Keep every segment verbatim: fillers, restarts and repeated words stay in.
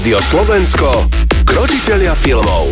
Rádio Slovensko, krotitelia filmov.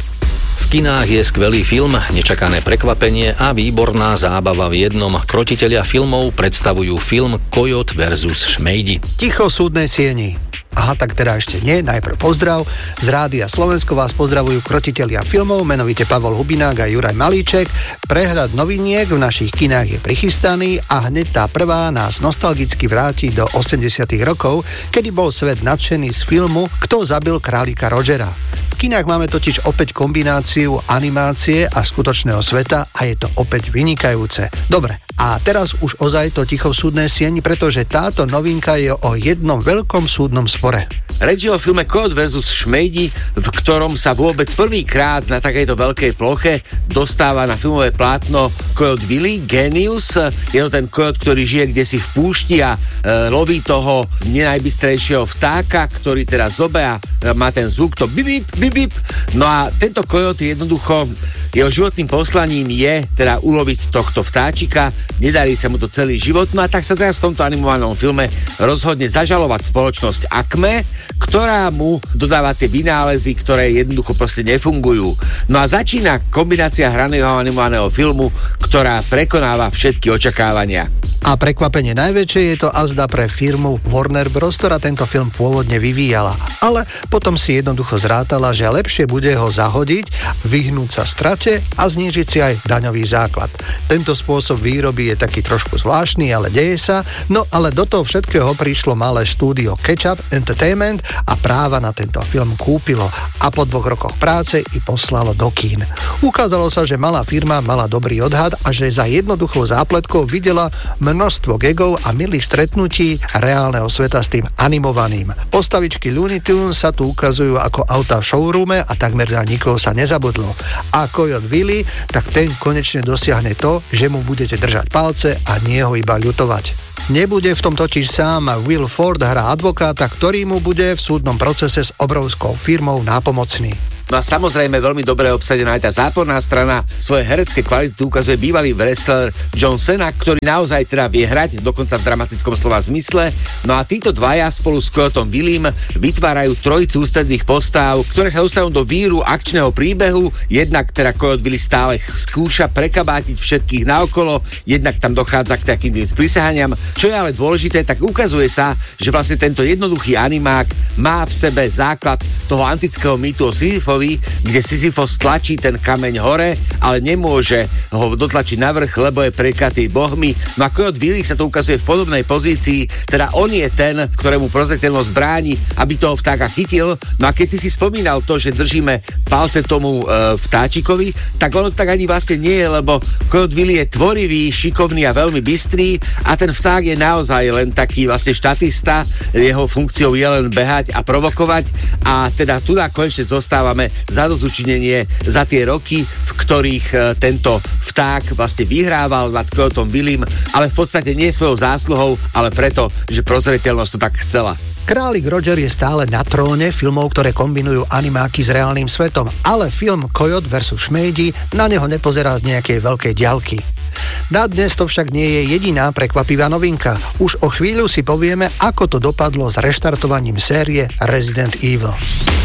V kinách je skvelý film, nečakané prekvapenie a výborná zábava v jednom. Krotitelia filmov predstavujú film Kojot versus Šmejdi. Ticho v súdnej sieni. Aha, tak teda ešte nie, najprv pozdrav. Z Rádia Slovensko vás pozdravujú krotitelia filmov, menovite Pavol Hubinák a Juraj Malíček. Prehľad noviniek v našich kinách je prichystaný a hneď tá prvá nás nostalgicky vráti do osemdesiatych rokov, kedy bol svet nadšený z filmu Kto zabil králika Rogera. V kinách máme totiž opäť kombináciu animácie a skutočného sveta a je to opäť vynikajúce. Dobre, a teraz už ozaj to ticho v súdnej sieni, pretože táto novinka je o jednom veľkom súdnom spore. Reč je o filme Kojot versus Šmejdi, v ktorom sa vôbec prvýkrát na takejto veľkej ploche dostáva na filmové plátno Kojot Willy, Genius. Je to ten kojot, ktorý žije kdesi v púšti a e, loví toho nenajbystrejšieho vtáka, ktorý teda zobe a má ten zvuk, to bip, bip, bip, bip. No a tento kojot jednoducho, jeho životným poslaním je teda uloviť tohto vtáčika, nedarí sa mu to celý život, no a tak sa teraz v tomto animovanom filme rozhodne zažalovať spoločnosť Acme, ktorá mu dodáva tie vynálezy, ktoré jednoducho proste nefungujú. No a začína kombinácia hraného animovaného filmu, ktorá prekonáva všetky očakávania. A prekvapenie najväčšie je to azda pre firmu Warner Bros., ktorá tento film pôvodne vyvíjala. Ale potom si jednoducho zrátala, že lepšie bude ho zahodiť, vyhnúť sa strate a znížiť si aj daňový základ. Tento spôsob výroby je taký trošku zvláštny, ale deje sa. No ale do toho všetkého prišlo malé štúdio Ketchup Entertainment a práva na tento film kúpilo a po dvoch rokoch práce i poslalo do kín. Ukázalo sa, že malá firma mala dobrý odhad a že za jednoduchou zápletkou videla množstvo gagov a milých stretnutí reálneho sveta s tým animovaným. Postavičky Looney Tunes sa tu ukazujú ako auta v showroome a takmer na nikoho sa nezabudlo. A Kojot Willy, tak ten konečne dosiahne to, že mu budete držať palce a nie ho iba ľutovať. Nebude v tom totiž sám, Will Ford hrá advokáta, ktorý mu bude v súdnom procese s obrovskou firmou nápomocný. No a samozrejme veľmi dobre obsadená aj tá záporná strana. Svoje herecké kvality ukazuje bývalý wrestler John Cena, ktorý naozaj teda vie hrať, dokonca v dramatickom slova zmysle. No a títo dvaja spolu s Kojotom Willym vytvárajú trojicu ústredných postáv, ktoré sa dostanú do víru akčného príbehu. Jednak teda Kojot Willy stále skúša prekabátiť všetkých naokolo, jednak tam dochádza k takým tým sprisahaniam. Čo je ale dôležité, tak ukazuje sa, že vlastne tento jednoduchý animák má v sebe základ toho antického mýtu o Sisyfovi, kde Sisyfos tlačí ten kameň hore, ale nemôže ho dotlačiť na vrch, lebo je prekatý bohmi. No a Kojot Willy sa to ukazuje v podobnej pozícii, teda on je ten, ktorému prozreteľnosť bráni, aby toho vtáka chytil. No a keď ty si spomínal to, že držíme palce tomu e, vtáčikovi, tak ono tak ani vlastne nie je, lebo Kojot Willy je tvorivý, šikovný a veľmi bystrý a ten vták je naozaj len taký vlastne štatista, jeho funkciou je len behať a provokovať a teda tu na konečne zostávame zadozučinenie za tie roky, v ktorých e, tento vták vlastne vyhrával nad Kojotom Willym, ale v podstate nie svojou zásluhou, ale preto, že prozreteľnosť to tak chcela. Králik Roger je stále na tróne filmov, ktoré kombinujú animáky s reálnym svetom, ale film Kojot versus Šmejdi na neho nepozerá z nejakej veľkej diaľky. Na dnes to však nie je jediná prekvapivá novinka. Už o chvíľu si povieme, ako to dopadlo s reštartovaním série Resident Evil.